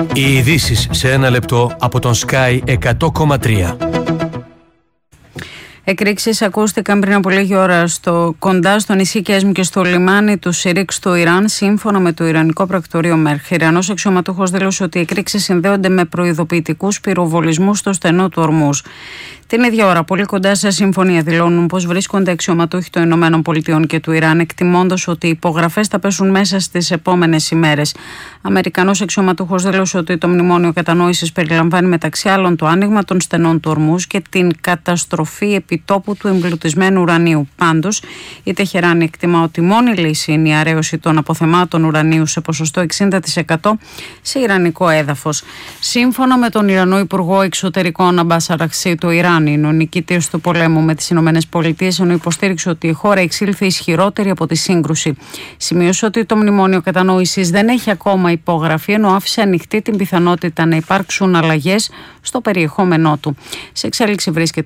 Οι ειδήσεις σε ένα λεπτό από τον Sky 100,3. Εκρήξεις ακούστηκαν πριν από λίγη ώρα κοντά στο νησί Κέσμου και στο λιμάνι του Σιρίξ του Ιράν, σύμφωνα με το Ιρανικό πρακτορείο Μέρχ. Ιρανός αξιωματούχος δήλωσε ότι οι εκρήξεις συνδέονται με προειδοποιητικούς πυροβολισμούς στο στενό του Ορμούζ. Την ίδια ώρα, πολύ κοντά σε συμφωνία δηλώνουν πως βρίσκονται αξιωματούχοι των ΗΠΑ και του Ιράν, εκτιμώντας ότι οι υπογραφές θα πέσουν μέσα στις επόμενες ημέρες. Αμερικανός αξιωματούχος δήλωσε ότι το μνημόνιο κατανόησης περιλαμβάνει μεταξύ άλλων το άνοιγμα των στενών του Ορμούζ και την καταστροφή επιτόπου του εμπλουτισμένου ουρανίου. Πάντως, η Τεχεράνη εκτιμά ότι μόνη λύση είναι η αραίωση των αποθεμάτων ουρανίου σε ποσοστό 60% σε ιρανικό έδαφος. Σύμφωνα με τον Ιρανό Υπουργό Εξωτερικών Αμπάς Αραχσί, το Ιράν είναι ο νικητής του πολέμου με τις ΗΠΑ, ενώ υποστήριξε ότι η χώρα εξήλθε ισχυρότερη από τη σύγκρουση. Σημείωσε ότι το μνημόνιο κατανόησης δεν έχει ακόμα υπογραφεί, ενώ άφησε ανοιχτή την πιθανότητα να υπάρξουν αλλαγές στο περιεχόμενό του. Σε εξέλιξη βρίσκεται